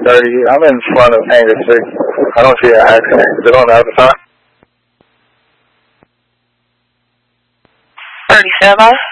30. I'm in front of Hangar 6. I don't see an accident. Is it on the other side? 37.